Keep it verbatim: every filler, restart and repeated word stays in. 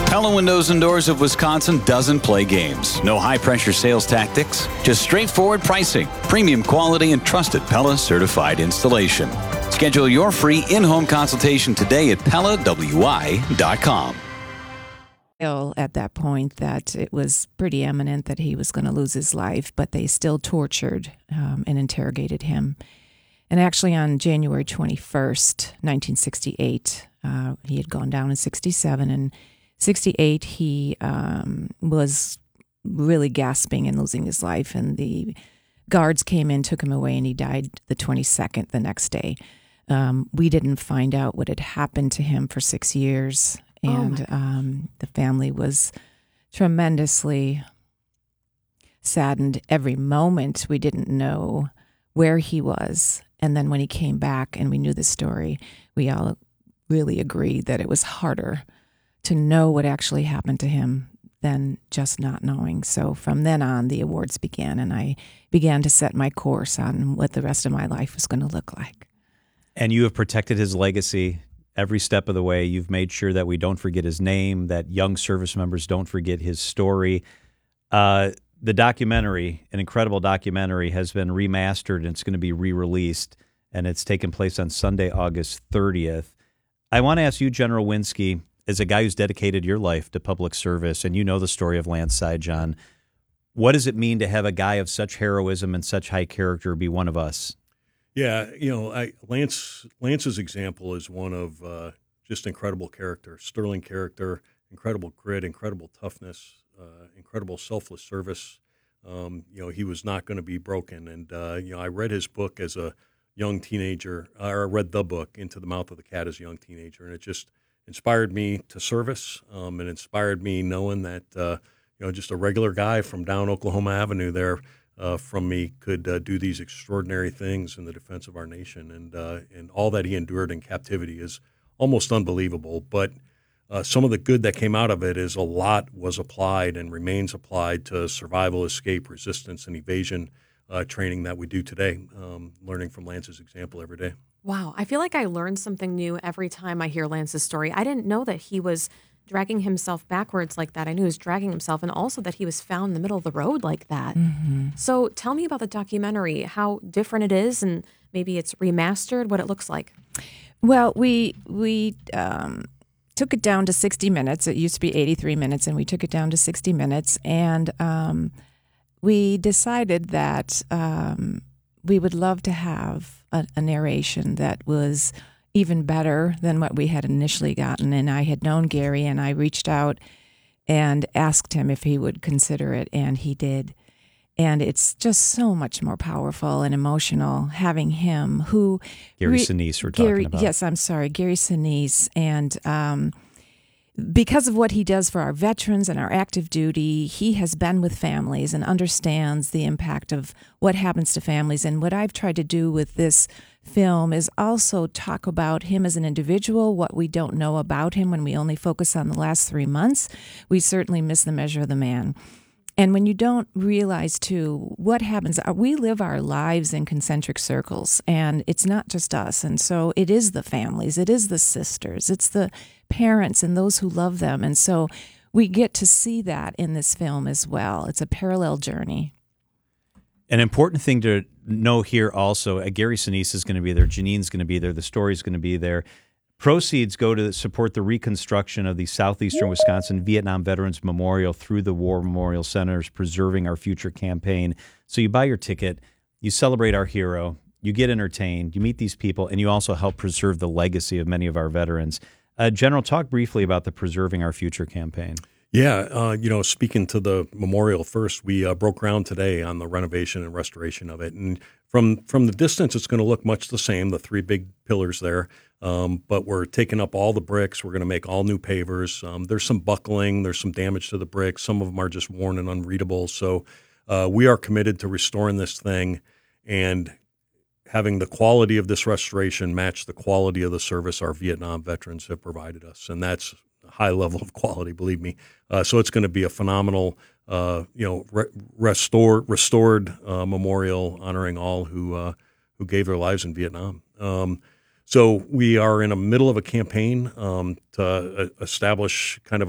Pella Windows and Doors of Wisconsin doesn't play games. No high-pressure sales tactics, just straightforward pricing, premium quality, and trusted Pella certified installation. Schedule your free in-home consultation today at Pella W I dot com. At that point that it was pretty imminent that he was going to lose his life, but they still tortured um, and interrogated him. And actually on January twenty-first, nineteen sixty-eight, uh, he had gone down in sixty-seven, and sixty-eight he um, was really gasping and losing his life, and the guards came in, took him away, and he died the twenty-second the next day. Um, we didn't find out what had happened to him for six years. And oh um, the family was tremendously saddened every moment. We didn't know where he was. And then when he came back and we knew the story, we all really agreed that it was harder to know what actually happened to him than just not knowing. So from then on, the awards began, and I began to set my course on what the rest of my life was going to look like. And you have protected his legacy every step of the way. You've made sure that we don't forget his name, that young service members don't forget his story. Uh, the documentary, an incredible documentary, has been remastered, and it's going to be re-released, and it's taking place on Sunday, August thirtieth. I want to ask you, General Winsky, as a guy who's dedicated your life to public service, and you know the story of Lance Sijan, what does it mean to have a guy of such heroism and such high character be one of us? Yeah, you know, I, Lance Lance's example is one of uh, just incredible character, sterling character, incredible grit, incredible toughness, uh, incredible selfless service. Um, you know, he was not going to be broken. And, uh, you know, I read his book as a young teenager, or I read the book, Into the Mouth of the Cat, as a young teenager, and it just inspired me to service. Um, and inspired me knowing that, uh, you know, just a regular guy from down Oklahoma Avenue there, Uh, from me could uh, do these extraordinary things in the defense of our nation, and uh, and all that he endured in captivity is almost unbelievable. But uh, some of the good that came out of it is a lot was applied and remains applied to survival, escape, resistance, and evasion uh, training that we do today, um, learning from Lance's example every day. Wow. I feel like I learn something new every time I hear Lance's story. I didn't know that he was dragging himself backwards like that. I knew he was dragging himself, and also that he was found in the middle of the road like that. Mm-hmm. So tell me about the documentary, how different it is, and maybe it's remastered, what it looks like. Well, we we um, took it down to sixty minutes. It used to be eighty-three minutes, and we took it down to sixty minutes. And um, we decided that um, we would love to have a, a narration that was even better than what we had initially gotten. And I had known Gary, and I reached out and asked him if he would consider it, and he did. And it's just so much more powerful and emotional having him, who Gary re- Sinise we're Gary, talking about. Yes, I'm sorry, Gary Sinise. And um, because of what he does for our veterans and our active duty, he has been with families and understands the impact of what happens to families. And what I've tried to do with this film is also talk about him as an individual, what we don't know about him when we only focus on the last three months. We certainly miss the measure of the man. And when you don't realize, too, what happens, we live our lives in concentric circles, and it's not just us. And so it is the families, it is the sisters, it's the parents and those who love them. And so we get to see that in this film as well. It's a parallel journey. An important thing to know here also, uh, Gary Sinise is going to be there, Janine's going to be there, the story's going to be there. Proceeds go to support the reconstruction of the Southeastern Wisconsin Vietnam Veterans Memorial through the War Memorial Center's Preserving Our Future campaign. So you buy your ticket, you celebrate our hero, you get entertained, you meet these people, and you also help preserve the legacy of many of our veterans. Uh, General, talk briefly about the Preserving Our Future campaign. Yeah, uh, you know, speaking to the memorial first, we uh, broke ground today on the renovation and restoration of it. And from from the distance, it's going to look much the same, the three big pillars there. Um, but we're taking up all the bricks. We're going to make all new pavers. Um, there's some buckling. There's some damage to the bricks. Some of them are just worn and unreadable. So uh, we are committed to restoring this thing and having the quality of this restoration match the quality of the service our Vietnam veterans have provided us. And that's a high level of quality, believe me. Uh, so it's going to be a phenomenal, uh, you know, re- restore, restored uh, memorial honoring all who uh, who gave their lives in Vietnam. Um, So we are in the middle of a campaign um, to uh, establish kind of